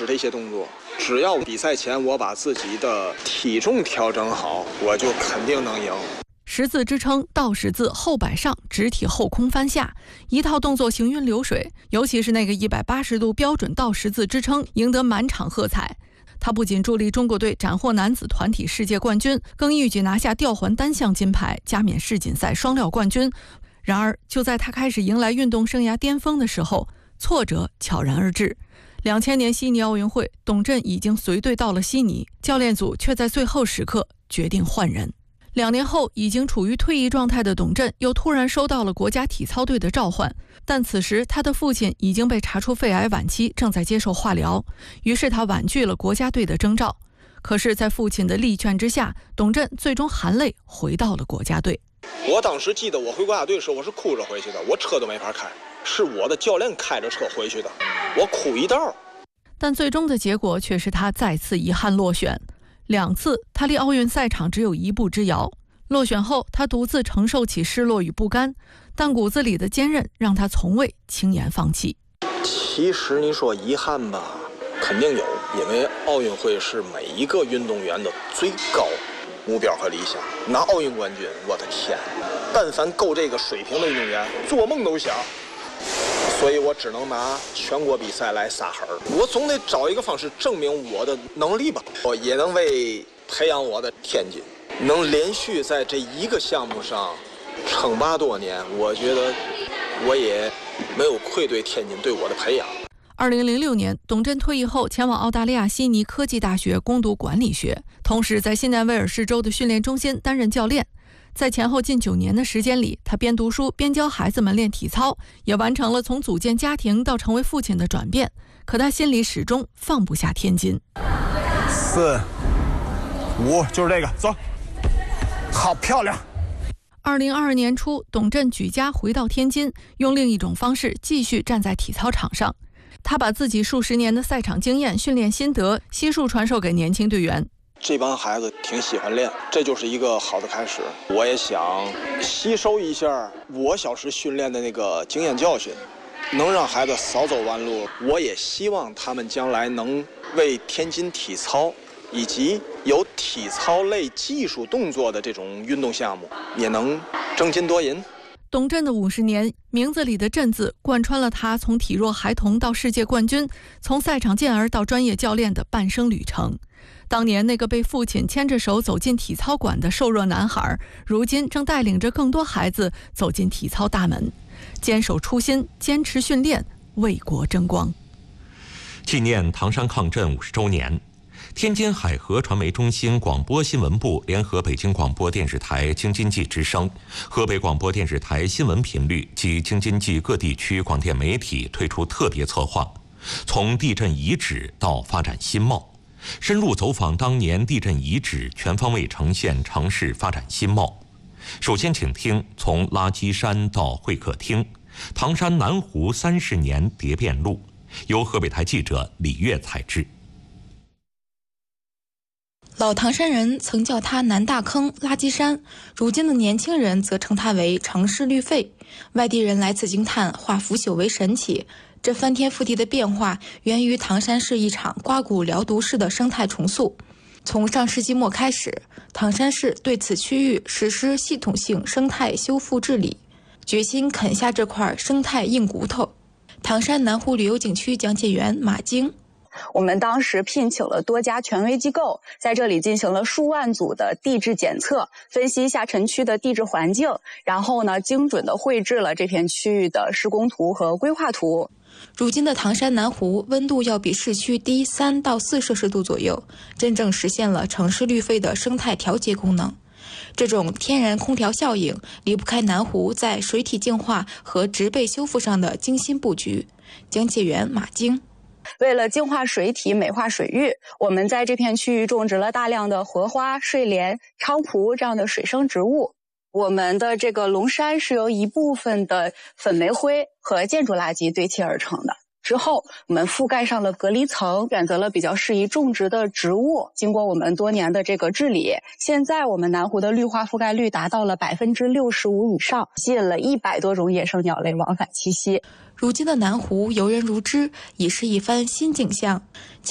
视这些动作。只要比赛前我把自己的体重调整好，我就肯定能赢。 十字支撑、倒十字、后摆上、直体后空翻下，一套动作行云流水。尤其是那个180度标准倒十字支撑，赢得满场喝彩。他不仅助力中国队斩获男子团体世界冠军，更一举拿下吊环单项金牌，加冕世锦赛双料冠军。然而，就在他开始迎来运动生涯巅峰的时候，挫折悄然而至。2000年悉尼奥运会，董震已经随队到了悉尼，教练组却在最后时刻决定换人。2年后，已经处于退役状态的董震又突然收到了国家体操队的召唤，但此时他的父亲已经被查出肺癌晚期，正在接受化疗，于是他婉拒了国家队的征召。可是，在父亲的力劝之下，董震最终含泪回到了国家队。 我当时记得我回国家队的时候，我是哭着回去的，我车都没法开，是我的教练开着车回去的，我哭一道。 但最终的结果却是他再次遗憾落选。2次，他离奥运赛场只有1步之遥。落选后，他独自承受起失落与不甘，但骨子里的坚韧让他从未轻言放弃。 其实你说遗憾吧，肯定有，因为奥运会是每一个运动员的最高目标和理想。拿奥运冠军，我的天，但凡够这个水平的运动员，做梦都想。所以我只能拿全国比赛来撒狠儿，我总得找一个方式证明我的能力吧。我也能为培养我的天津，能连续在这一个项目上称霸多年，我觉得我也没有愧对天津对我的培养。 2006年，董震退役后前往澳大利亚悉尼科技大学攻读管理学，同时在新南威尔士州的训练中心担任教练。在前后近9年的时间里，他边读书边教孩子们练体操，也完成了从组建家庭到成为父亲的转变。可他心里始终放不下天津。 4、5，就是这个，走，好漂亮。 2022年初，董震举家回到天津，用另一种方式继续站在体操场上。他把自己数十年的赛场经验、训练心得悉数传授给年轻队员。 这帮孩子挺喜欢练，这就是一个好的开始。我也想吸收一下我小时训练的那个经验教训，能让孩子少走弯路。我也希望他们将来能为天津体操以及有体操类技术动作的这种运动项目也能争金夺银。 董震的50年，名字里的震字贯穿了他从体弱孩童到世界冠军，从赛场健儿到专业教练的半生旅程。当年那个被父亲牵着手走进体操馆的瘦弱男孩，如今正带领着更多孩子走进体操大门，坚守初心，坚持训练，为国争光。 纪念唐山抗震50周年，天津海河传媒中心广播新闻部联合北京广播电视台京津冀之声、河北广播电视台新闻频率及京津冀各地区广电媒体推出特别策划，从地震遗址到发展新貌，深入走访当年地震遗址，全方位呈现城市发展新貌。首先请听从垃圾山到会客厅，唐山南湖30年蝶变录，由河北台记者李月采制。 老唐山人曾叫它南大坑、垃圾山，如今的年轻人则称它为城市绿肺。外地人来此惊叹，化腐朽为神奇。这翻天覆地的变化源于唐山市一场刮骨疗毒式的生态重塑。从上世纪末开始，唐山市对此区域实施系统性生态修复治理，决心啃下这块生态硬骨头。唐山南湖旅游景区讲解员马晶， 我们当时聘请了多家权威机构，在这里进行了数万组的地质检测，分析下沉区的地质环境，然后呢，精准地绘制了这片区域的施工图和规划图。 如今的唐山南湖温度要比市区低3到4摄氏度左右，真正实现了城市绿肺的生态调节功能。这种天然空调效应离不开南湖在水体净化和植被修复上的精心布局。讲解员马晶， 为了净化水体、美化水域，我们在这片区域种植了大量的荷花、睡莲、菖蒲这样的水生植物。我们的这个龙山是由一部分的粉煤灰和建筑垃圾堆砌而成的。之后，我们覆盖上了隔离层，选择了比较适宜种植的植物。经过我们多年的这个治理，现在我们南湖的绿化覆盖率达到了65%以上，吸引了100多种野生鸟类往返栖息。 如今的南湖游人如织，已是一番新景象。